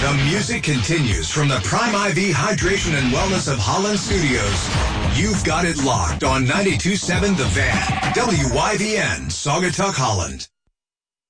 The music continues from the Prime IV Hydration and Wellness of Holland Studios. You've got it locked on 92.7 The Van, WYVN, Saugatuck, Holland.